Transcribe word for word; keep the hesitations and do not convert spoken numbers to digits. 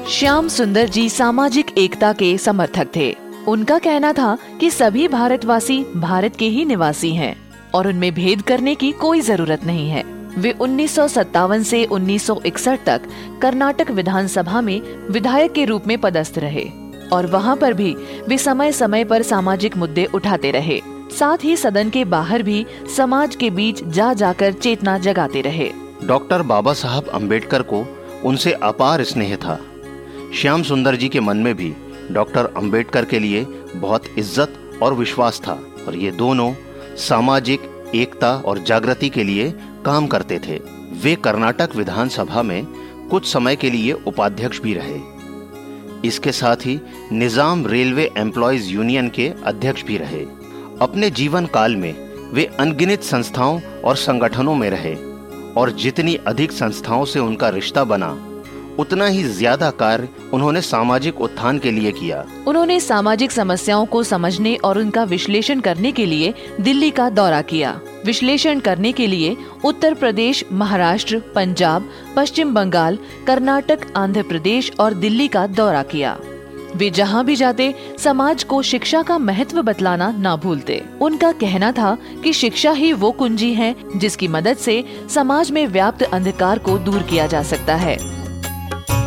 श्याम सुंदर जी सामाजिक एकता के समर्थक थे। उनका कहना था कि सभी भारतवासी भारत के ही निवासी हैं और उनमें भेद करने की कोई जरूरत नहीं है। वे उन्नीस सौ सत्तावन से उन्नीस सौ इकसठ तक कर्नाटक विधानसभा में विधायक के रूप में पदस्थ रहे और वहां पर भी वे समय समय पर सामाजिक मुद्दे उठाते रहे। साथ ही सदन के बाहर भी समाज के बीच जा जाकर चेतना जगाते रहे। डॉक्टर बाबा साहब अम्बेडकर को उनसे अपार स्नेह था। श्याम सुंदर जी के मन में भी डॉक्टर अम्बेडकर के लिए बहुत इज्जत और विश्वास था और ये दोनों सामाजिक एकता और जागृति के लिए काम करते थे। वे कर्नाटक विधानसभा में कुछ समय के लिए उपाध्यक्ष भी रहे। इसके साथ ही निजाम रेलवे एम्प्लॉयज यूनियन के अध्यक्ष भी रहे। अपने जीवन काल में वे अनगिनत संस्थाओं और संगठनों में रहे और जितनी अधिक संस्थाओं से उनका रिश्ता बना उतना ही ज्यादा कार्य उन्होंने सामाजिक उत्थान के लिए किया। उन्होंने सामाजिक समस्याओं को समझने और उनका विश्लेषण करने के लिए दिल्ली का दौरा किया। विश्लेषण करने के लिए उत्तर प्रदेश, महाराष्ट्र, पंजाब, पश्चिम बंगाल, कर्नाटक, आंध्र प्रदेश और दिल्ली का दौरा किया। वे जहाँ भी जाते समाज को शिक्षा का महत्व बतलाना ना भूलते। उनका कहना था कि शिक्षा ही वो कुंजी है जिसकी मदद से समाज में व्याप्त अंधकार को दूर किया जा सकता है।